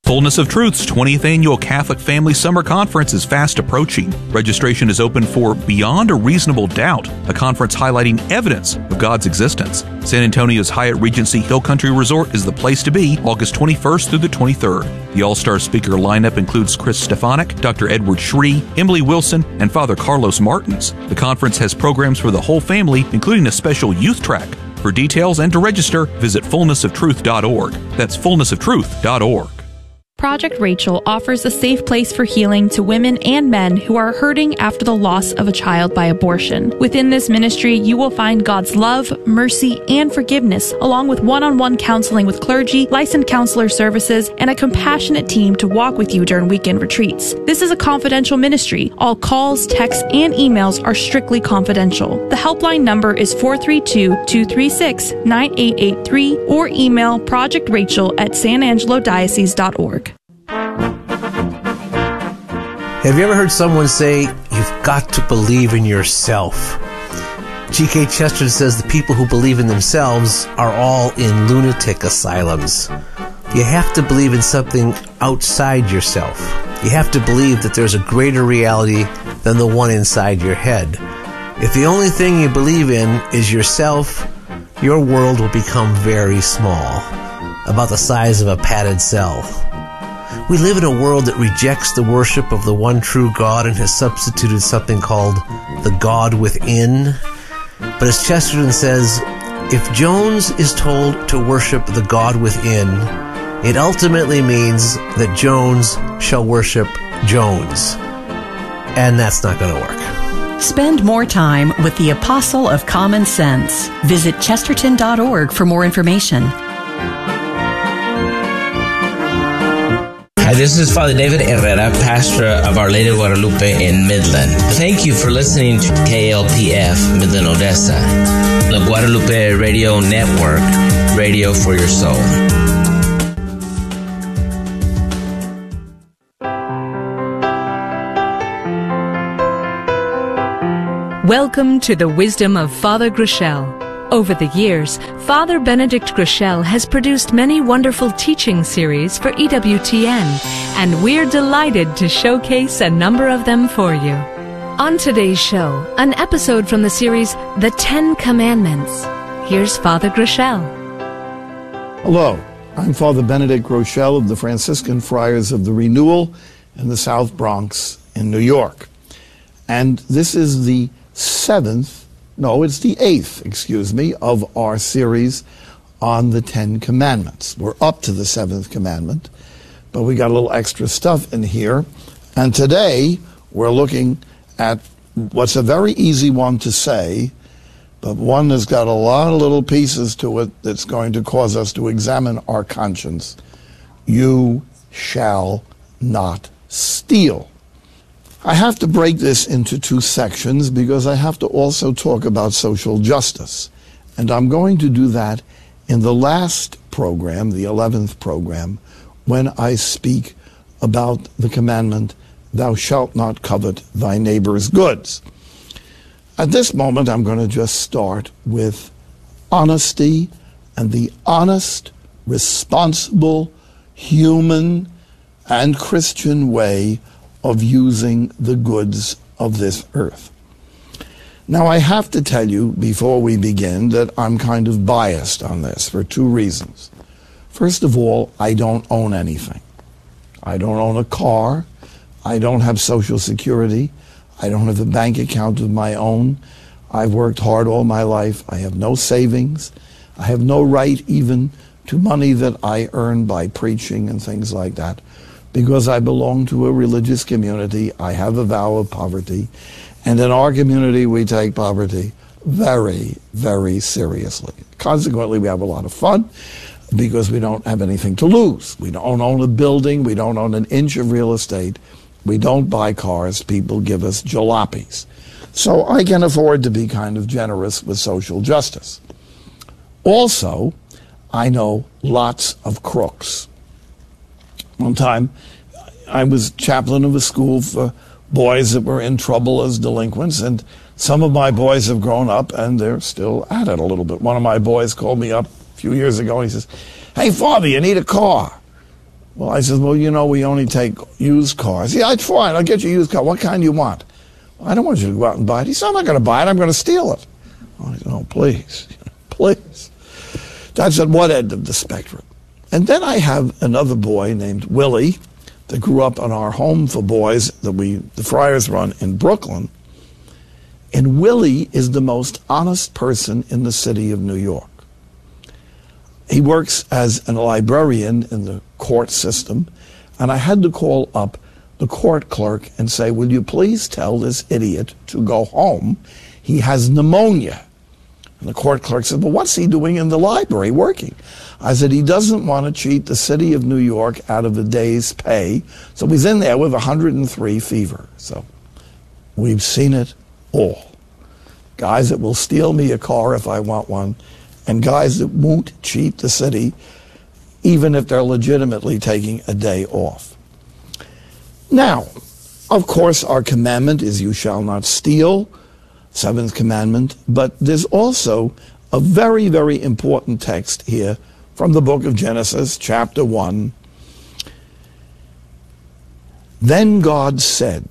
Fullness of Truth's 20th Annual Catholic Family Summer Conference is fast approaching. Registration is open for Beyond a Reasonable Doubt, a conference highlighting evidence of God's existence. San Antonio's Hyatt Regency Hill Country Resort is the place to be August 21st through the 23rd. The all-star speaker lineup includes Chris Stefanik, Dr. Edward Shree, Emily Wilson, and Father Carlos Martins. The conference has programs for the whole family, including a special youth track. For details and to register, visit fullnessoftruth.org. That's fullnessoftruth.org. Project Rachel offers a safe place for healing to women and men who are hurting after the loss of a child by abortion. Within this ministry, you will find God's love, mercy, and forgiveness, along with one-on-one counseling with clergy, licensed counselor services, and a compassionate team to walk with you during weekend retreats. This is a confidential ministry. All calls, texts, and emails are strictly confidential. The helpline number is 432-236-9883 or email projectrachel@sanangelodiocese.org. Have you ever heard someone say, you've got to believe in yourself? G.K. Chesterton says the people who believe in themselves are all in lunatic asylums. You have to believe in something outside yourself. You have to believe that there's a greater reality than the one inside your head. If the only thing you believe in is yourself, your world will become very small, about the size of a padded cell. We live in a world that rejects the worship of the one true God and has substituted something called the God within. But as Chesterton says, if Jones is told to worship the God within, it ultimately means that Jones shall worship Jones. And that's not going to work. Spend more time with the Apostle of Common Sense. Visit chesterton.org for more information. Hi, this is Father David Herrera, pastor of Our Lady of Guadalupe in Midland. Thank you for listening to KLPF Midland, Odessa, the Guadalupe Radio Network, radio for your soul. Welcome to the wisdom of Father Groeschel. Over the years, Father Benedict Groeschel has produced many wonderful teaching series for EWTN, and we're delighted to showcase a number of them for you. On today's show, an episode from the series The 10 Commandments. Here's Father Groeschel. Hello, I'm Father Benedict Groeschel of the Franciscan Friars of the Renewal in the South Bronx in New York. And this is the eighth of our series on the 10 Commandments. We're up to the 7th commandment, but we got a little extra stuff in here. And today, we're looking at what's a very easy one to say, but one that's got a lot of little pieces to it that's going to cause us to examine our conscience. You shall not steal. I have to break this into two sections because I have to also talk about social justice. And I'm going to do that in the last program, the 11th program, when I speak about the commandment, thou shalt not covet thy neighbor's goods. At this moment, I'm going to just start with honesty and the honest, responsible, human, and Christian way of using the goods of this earth. Now, I have to tell you before we begin that I'm kind of biased on this for two reasons. First of all, I don't own anything. I don't own a car. I don't have Social Security. I don't have a bank account of my own. I've worked hard all my life. I have no savings. I have no right even to money that I earn by preaching and things like that. Because I belong to a religious community, I have a vow of poverty, and in our community we take poverty very, very seriously. Consequently, we have a lot of fun because we don't have anything to lose. We don't own a building, we don't own an inch of real estate, we don't buy cars, people give us jalopies. So I can afford to be kind of generous with social justice. Also, I know lots of crooks. One time, I was chaplain of a school for boys that were in trouble as delinquents, and some of my boys have grown up, and they're still at it a little bit. One of my boys called me up a few years ago, and he says, "Hey, Father, you need a car." Well, I said, well, you know, we only take used cars. Yeah, it's fine. I'll get you a used car. What kind do you want? Well, I don't want you to go out and buy it. He said, I'm not going to buy it. I'm going to steal it. Oh, I said, oh, please, please. That's at one end of the spectrum. And then I have another boy named Willie that grew up on our home for boys that the Friars run in Brooklyn. And Willie is the most honest person in the city of New York. He works as a librarian in the court system, and I had to call up the court clerk and say, will you please tell this idiot to go home? He has pneumonia. And the court clerk said, well, what's he doing in the library working? I said, he doesn't want to cheat the city of New York out of a day's pay. So he's in there with 103 fever. So we've seen it all. Guys that will steal me a car if I want one, and guys that won't cheat the city, even if they're legitimately taking a day off. Now, of course, our commandment is you shall not steal, seventh commandment, but there's also a very, very important text here from the book of Genesis, chapter 1. Then God said,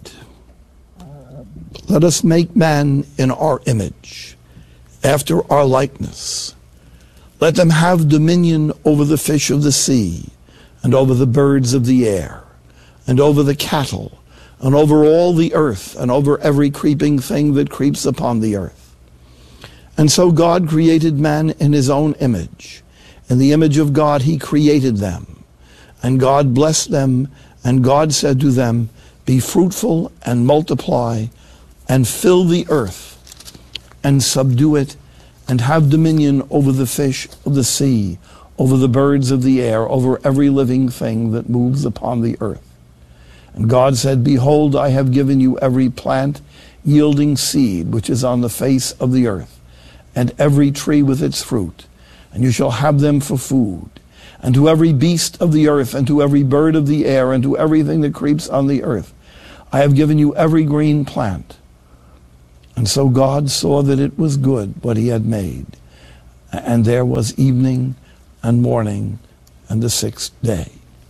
let us make man in our image, after our likeness. Let them have dominion over the fish of the sea, and over the birds of the air, and over the cattle, and over all the earth, and over every creeping thing that creeps upon the earth. And so God created man in his own image. In the image of God he created them. And God blessed them, and God said to them, be fruitful and multiply, and fill the earth, and subdue it, and have dominion over the fish of the sea, over the birds of the air, over every living thing that moves upon the earth. And God said, behold, I have given you every plant yielding seed which is on the face of the earth, and every tree with its fruit, and you shall have them for food. And to every beast of the earth, and to every bird of the air, and to everything that creeps on the earth, I have given you every green plant. And so God saw that it was good what he had made. And there was evening and morning and the sixth day.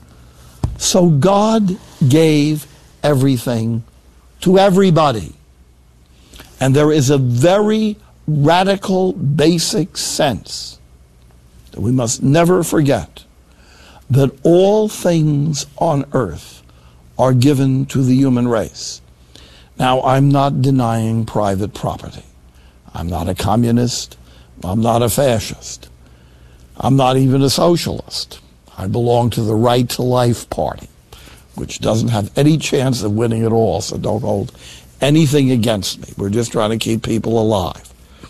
So God gave everything to everybody. And there is a very radical, basic sense that we must never forget, that all things on earth are given to the human race. Now, I'm not denying private property. I'm not a communist. I'm not a fascist. I'm not even a socialist. I belong to the Right to Life Party, which doesn't have any chance of winning at all, so don't hold anything against me. We're just trying to keep people alive.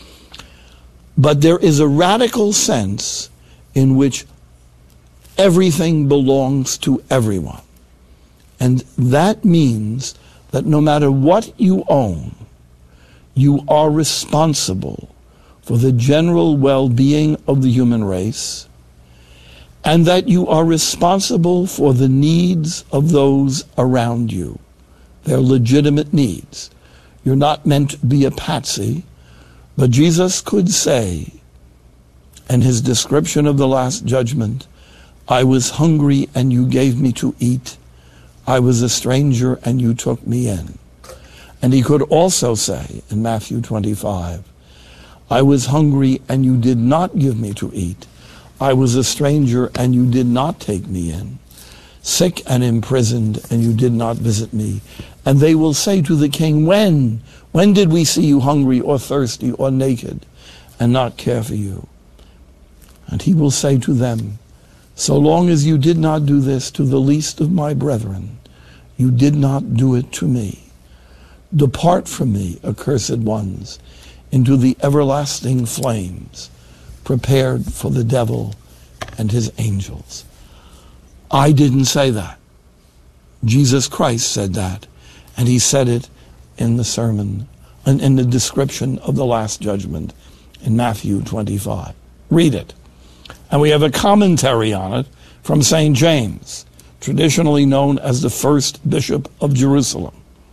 But there is a radical sense in which everything belongs to everyone. And that means that no matter what you own, you are responsible for the general well-being of the human race, and that you are responsible for the needs of those around you, their legitimate needs. You're not meant to be a patsy, but Jesus could say, in his description of the Last Judgment, I was hungry and you gave me to eat. I was a stranger and you took me in. And he could also say in Matthew 25, I was hungry and you did not give me to eat. I was a stranger and you did not take me in. Sick and imprisoned and you did not visit me. And they will say to the king, when? When did we see you hungry or thirsty or naked and not care for you? And he will say to them, so long as you did not do this to the least of my brethren, you did not do it to me. Depart from me, accursed ones, into the everlasting flames, prepared for the devil and his angels. I didn't say that. Jesus Christ said that, and he said it in the sermon, and in the description of the Last Judgment in Matthew 25. Read it. And we have a commentary on it from St. James, traditionally known as the first bishop of Jerusalem.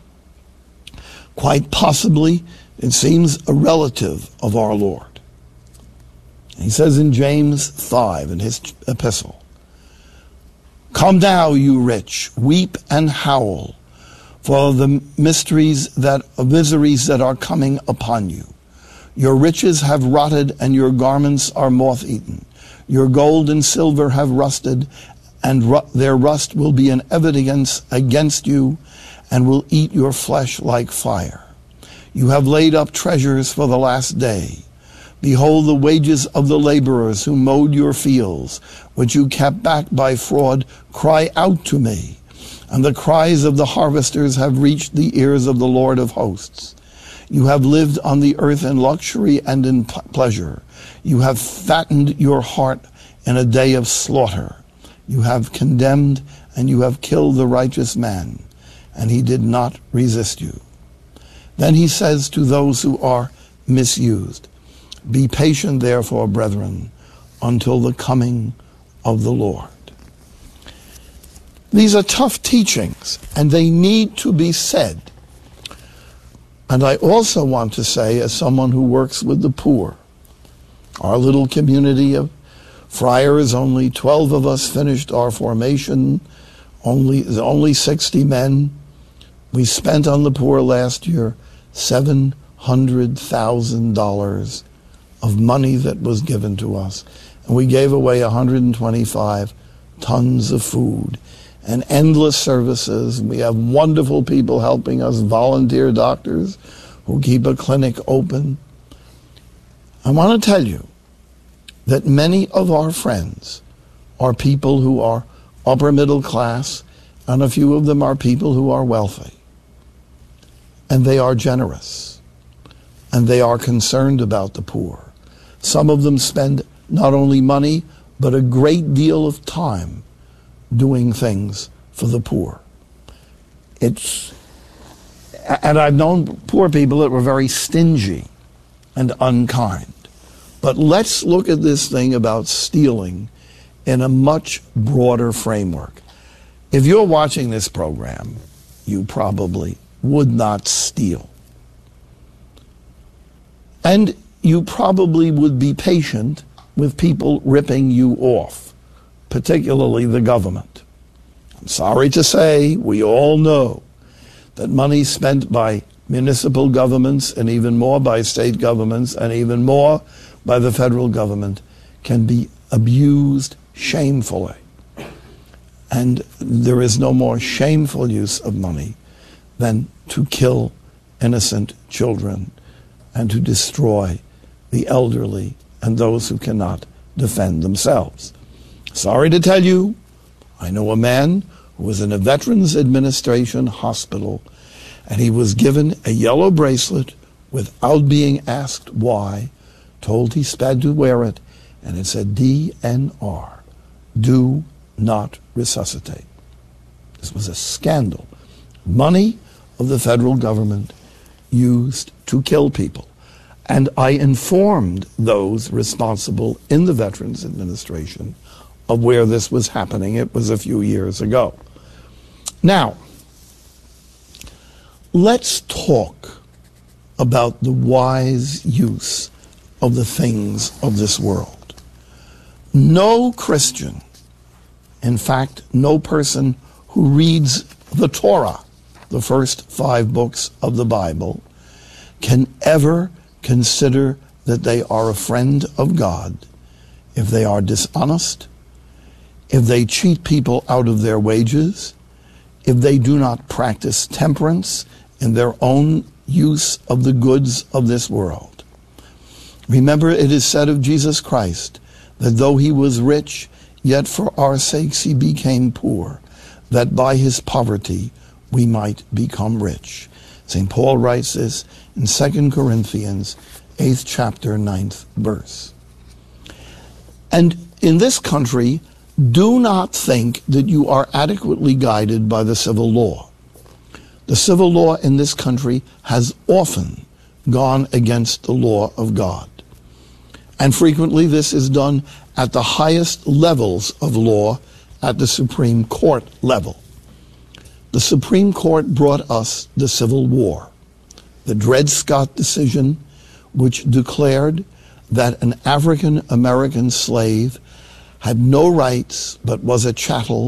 Quite possibly, it seems a relative of our Lord. He says in James 5, in his epistle, Come now, you rich, weep and howl for the miseries that are coming upon you. Your riches have rotted, and your garments are moth-eaten. Your gold and silver have rusted, and their rust will be an evidence against you, and will eat your flesh like fire. You have laid up treasures for the last day. Behold, the wages of the laborers who mowed your fields, which you kept back by fraud, cry out to me. And the cries of the harvesters have reached the ears of the Lord of hosts. You have lived on the earth in luxury and in pleasure. You have fattened your heart in a day of slaughter. You have condemned and you have killed the righteous man, and he did not resist you. Then he says to those who are misused, be patient, therefore, brethren, until the coming of the Lord. These are tough teachings, and they need to be said. And I also want to say, as someone who works with the poor, our little community of friars, only 12 of us finished our formation, only 60 men. We spent on the poor last year $700,000 of money that was given to us. And we gave away 125 tons of food and endless services. We have wonderful people helping us, volunteer doctors who keep a clinic open. I want to tell you that many of our friends are people who are upper middle class, and a few of them are people who are wealthy. And they are generous. And they are concerned about the poor. Some of them spend not only money, but a great deal of time doing things for the poor. And I've known poor people that were very stingy and unkind. But let's look at this thing about stealing in a much broader framework. If you're watching this program, you probably would not steal. And you probably would be patient with people ripping you off, particularly the government. I'm sorry to say, we all know that money spent by municipal governments and even more by state governments and even more by the federal government can be abused shamefully. And there is no more shameful use of money than to kill innocent children and to destroy the elderly and those who cannot defend themselves. Sorry to tell you, I know a man who was in a Veterans Administration hospital, and he was given a yellow bracelet without being asked why, told he had to wear it, and it said DNR, do not resuscitate. This was a scandal. Money of the federal government used to kill people. And I informed those responsible in the Veterans Administration of where this was happening. It was a few years ago. Now, let's talk about the wise use of the things of this world. No Christian, in fact, no person who reads the Torah, the first 5 books of the Bible, can ever consider that they are a friend of God if they are dishonest, if they cheat people out of their wages, if they do not practice temperance in their own use of the goods of this world. Remember, it is said of Jesus Christ that though he was rich, yet for our sakes he became poor, that by his poverty we might become rich. St. Paul writes this in 2 Corinthians 8th chapter, 9th verse. And in this country, do not think that you are adequately guided by the civil law. The civil law in this country has often gone against the law of God. And frequently this is done at the highest levels of law, at the Supreme Court level. The Supreme Court brought us the Civil War, the Dred Scott decision, which declared that an African American slave had no rights but was a chattel,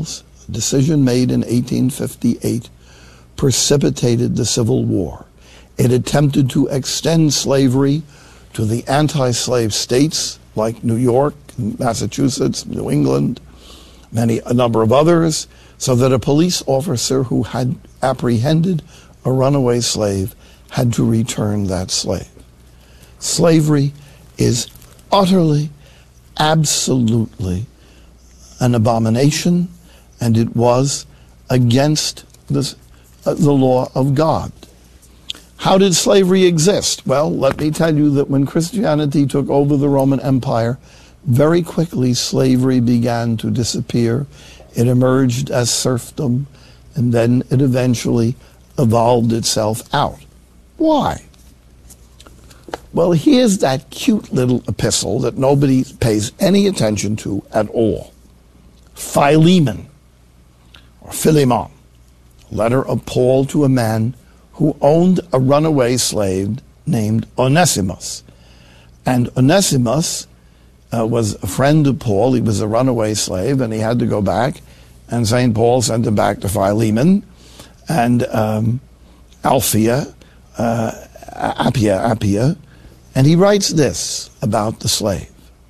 a decision made in 1858, precipitated the Civil War. It attempted to extend slavery to the anti-slave states like New York, Massachusetts, New England, a number of others, so that a police officer who had apprehended a runaway slave had to return that slave. Slavery is utterly, absolutely an abomination, and it was against the law of God. How did slavery exist? Well, let me tell you that when Christianity took over the Roman Empire, very quickly slavery began to disappear. It emerged as serfdom, and then it eventually evolved itself out. Why? Well, here's that cute little epistle that nobody pays any attention to at all. Philemon, or Philemon, letter of Paul to a man who owned a runaway slave named Onesimus. And Onesimus was a friend of Paul. He was a runaway slave, and he had to go back. And St. Paul sent him back to Philemon and Appia. And he writes this about the slave.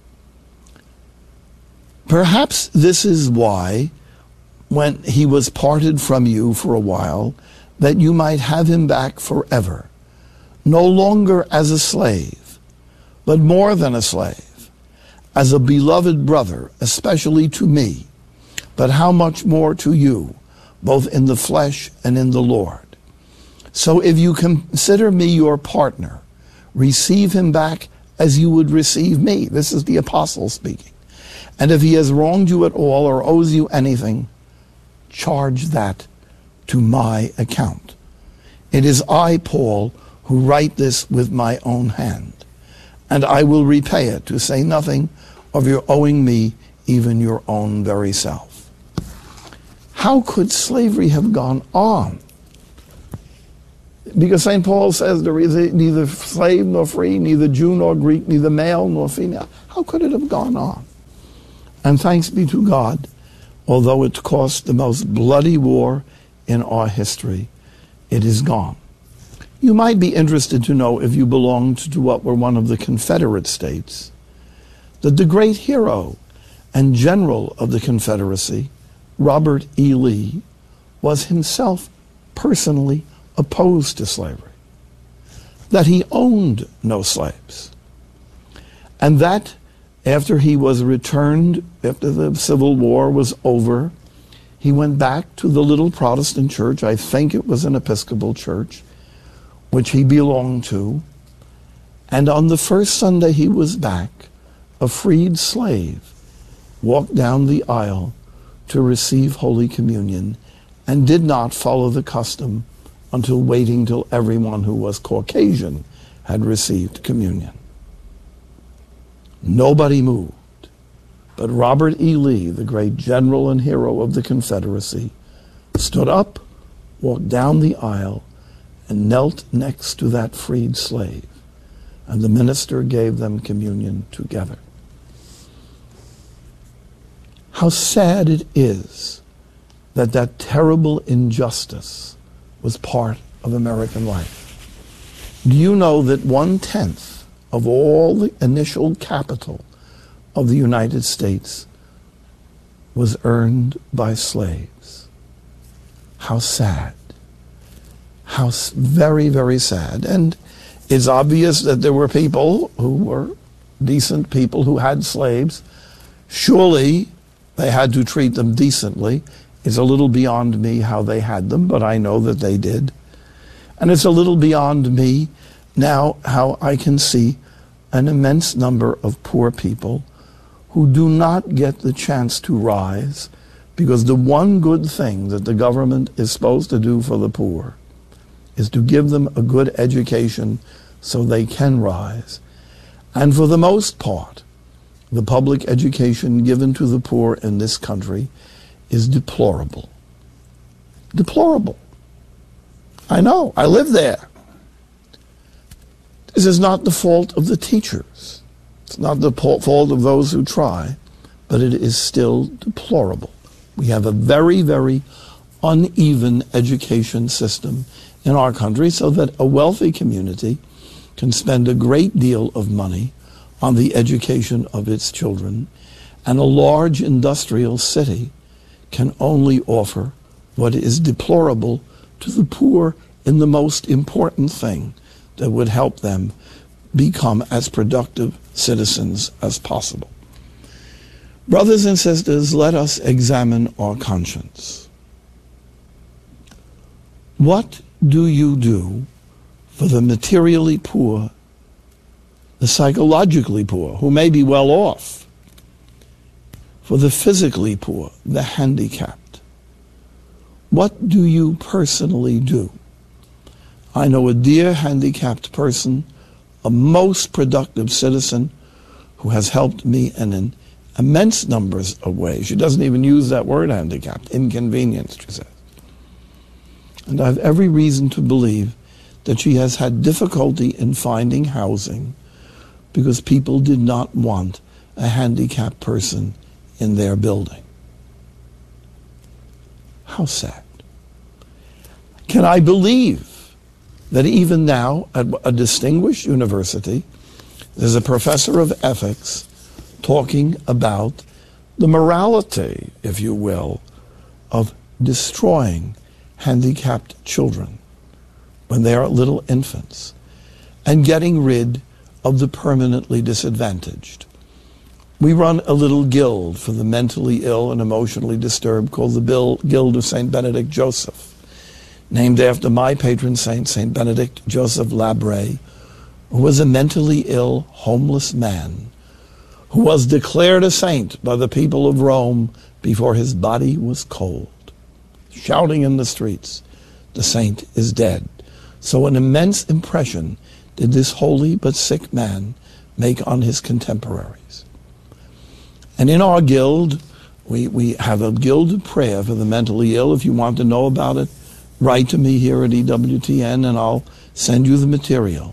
Perhaps this is why, when he was parted from you for a while, that you might have him back forever, no longer as a slave, but more than a slave, as a beloved brother, especially to me, but how much more to you, both in the flesh and in the Lord. So if you consider me your partner, receive him back as you would receive me. This is the apostle speaking. And if he has wronged you at all or owes you anything, charge that to my account. It is I, Paul, who write this with my own hand, and I will repay it, to say nothing of your owing me even your own very self. How could slavery have gone on? Because St. Paul says there is neither slave nor free, neither Jew nor Greek, neither male nor female. How could it have gone on? And thanks be to God, although it cost the most bloody war in our history, it is gone. You might be interested to know, if you belonged to what were one of the Confederate states, that the great hero and general of the Confederacy, Robert E. Lee, was himself personally opposed to slavery, that he owned no slaves, and that after he was returned, after the Civil War was over, he went back to the little Protestant church, I think it was an Episcopal church, which he belonged to, and on the first Sunday he was back, a freed slave walked down the aisle to receive Holy Communion and did not follow the custom until waiting till everyone who was Caucasian had received communion. Nobody moved. But Robert E. Lee, the great general and hero of the Confederacy, stood up, walked down the aisle, and knelt next to that freed slave. And the minister gave them communion together. How sad it is that that terrible injustice was part of American life. Do you know that 1/10 of all the initial capital of the United States was earned by slaves? How sad. How very, very sad. And it's obvious that there were people who were decent people who had slaves. Surely they had to treat them decently. It's a little beyond me how they had them, but I know that they did. And it's a little beyond me now how I can see an immense number of poor people who do not get the chance to rise, because the one good thing that the government is supposed to do for the poor is to give them a good education so they can rise. And for the most part, the public education given to the poor in this country is deplorable. Deplorable. I know, I live there. This is not the fault of the teachers. It's not the fault of those who try, but it is still deplorable. We have a very, very uneven education system in our country, so that a wealthy community can spend a great deal of money on the education of its children, and a large industrial city can only offer what is deplorable to the poor in the most important thing that would help them become as productive citizens as possible. Brothers and sisters, let us examine our conscience. What do you do for the materially poor, the psychologically poor, who may be well off, for the physically poor, the handicapped? What do you personally do? I know a dear handicapped person, a most productive citizen, who has helped me in immense numbers of ways. She doesn't even use that word handicapped, inconvenienced, she says. And I have every reason to believe that she has had difficulty in finding housing because people did not want a handicapped person in their building. How sad. Can I believe that even now at a distinguished university, there's a professor of ethics talking about the morality, if you will, of destroying handicapped children when they are little infants and getting rid of the permanently disadvantaged. We run a little guild for the mentally ill and emotionally disturbed called the Guild of St. Benedict Joseph, named after my patron saint, St. Benedict Joseph Labre, who was a mentally ill, homeless man who was declared a saint by the people of Rome before his body was cold, shouting in the streets, "The saint is dead." So an immense impression did this holy but sick man make on his contemporaries. And in our guild, we have a gilded prayer for the mentally ill. If you want to know about it, write to me here at EWTN and I'll send you the material.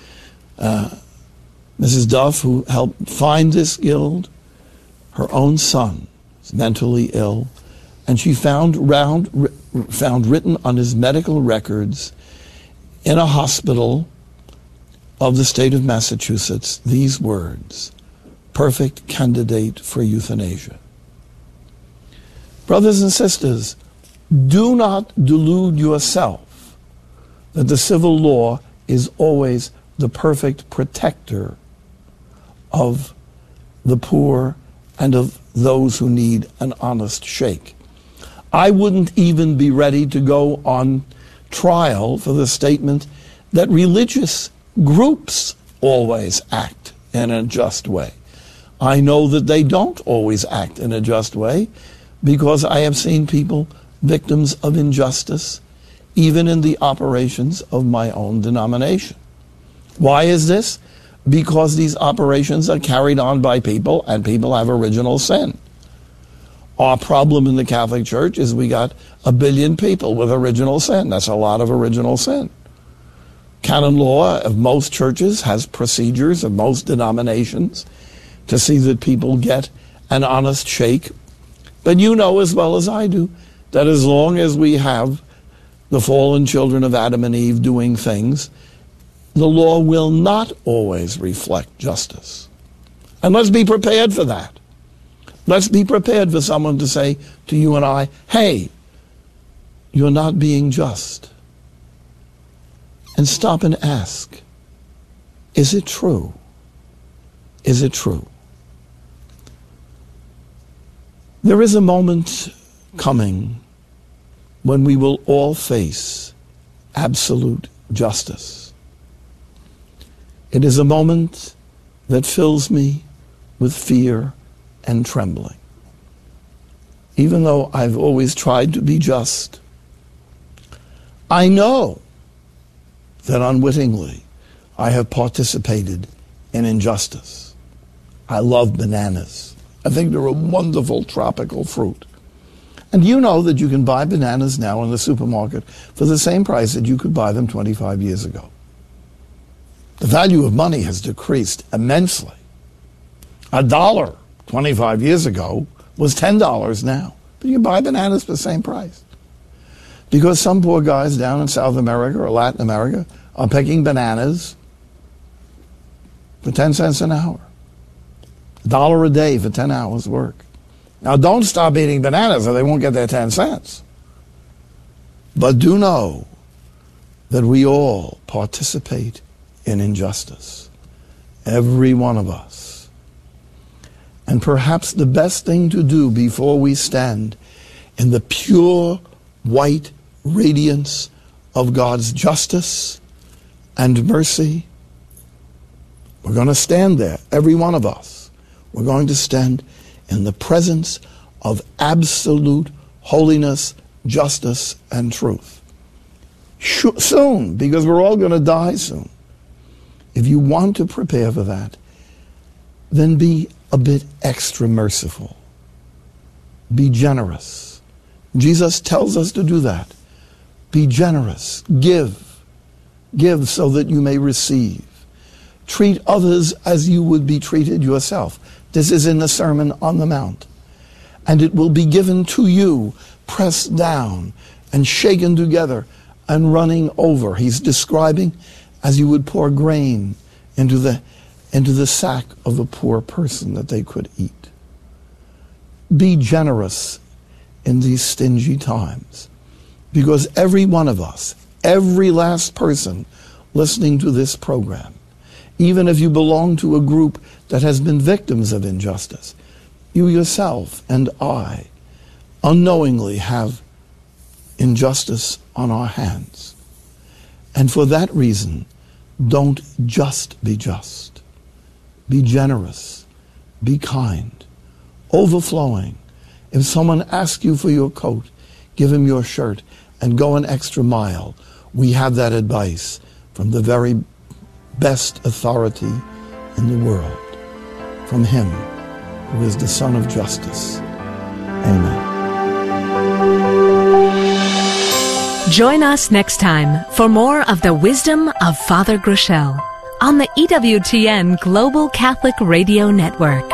Mrs. Duff, who helped find this guild, her own son is mentally ill, and she found written on his medical records in a hospital of the state of Massachusetts these words: perfect candidate for euthanasia. Brothers and sisters, do not delude yourself that the civil law is always the perfect protector of the poor and of those who need an honest shake. I wouldn't even be ready to go on trial for the statement that religious groups always act in a just way. I know that they don't always act in a just way because I have seen people victims of injustice even in the operations of my own denomination. Why is this? Because these operations are carried on by people, and people have original sin. Our problem in the Catholic Church is we got 1 billion people with original sin. That's a lot of original sin. Canon law of most churches has procedures of most denominations to see that people get an honest shake. But you know as well as I do that as long as we have the fallen children of Adam and Eve doing things, the law will not always reflect justice. And let's be prepared for that. Let's be prepared for someone to say to you and I, hey, you're not being just. And stop and ask, is it true? Is it true? There is a moment coming when we will all face absolute justice. It is a moment that fills me with fear and trembling. Even though I've always tried to be just, I know that unwittingly I have participated in injustice. I love bananas. I think they're a wonderful tropical fruit. And you know that you can buy bananas now in the supermarket for the same price that you could buy them 25 years ago. The value of money has decreased immensely. $1 25 years ago was $10 now But you can buy bananas for the same price. Because some poor guys down in South America or Latin America are picking bananas for 10 cents an hour. $1 a day for 10 hours work. Now don't stop eating bananas or they won't get their 10 cents. But do know that we all participate in injustice. Every one of us. And perhaps the best thing to do before we stand in the pure white radiance of God's justice and mercy, we're going to stand there, every one of us. We're going to stand in the presence of absolute holiness, justice, and truth. Soon, because we're all going to die soon. If you want to prepare for that, then be a bit extra merciful. Be generous. Jesus tells us to do that. Be generous. Give. Give so that you may receive. Treat others as you would be treated yourself. This is in the Sermon on the Mount. And it will be given to you, pressed down and shaken together and running over. He's describing as you would pour grain into the sack of a poor person that they could eat. Be generous in these stingy times, because every one of us, every last person listening to this program, even if you belong to a group that has been victims of injustice, you yourself and I unknowingly have injustice on our hands. And for that reason, don't just be just. Be generous. Be kind. Overflowing. If someone asks you for your coat, give him your shirt and go an extra mile. We have that advice from the very best authority in the world, from him who is the Son of Justice. Amen. Join us next time for more of the wisdom of Father Groeschel on the EWTN Global Catholic Radio Network.